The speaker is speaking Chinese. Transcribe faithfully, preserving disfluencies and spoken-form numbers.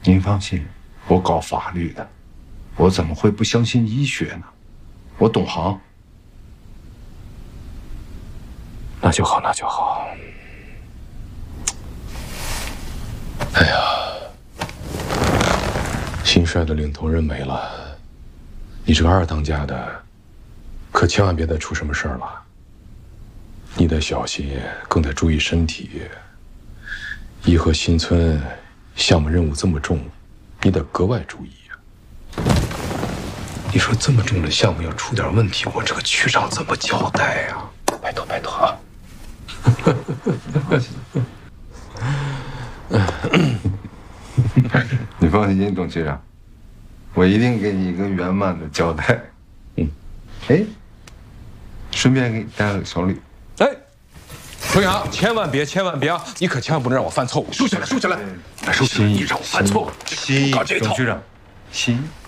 您放心，我搞法律的，我怎么会不相信医学呢？我懂行。 那就好，那就好。哎呀，新帅的领头人没了，你这个二当家的，可千万别再出什么事儿了。你得小心，更得注意身体。颐和新村项目任务这么重，你得格外注意呀。你说这么重的项目要出点问题，我这个区长怎么交代呀？拜托拜托啊！ 你放心，董区长，我一定给你一个圆满的交代。嗯，哎，顺便给你带了个小礼。 哎，程阳，千万别，千万别啊！你可千万不能让我犯错误。收起来，收起来！收起来！你让我犯错误， 心意， 搞这一套。 董区长，心意。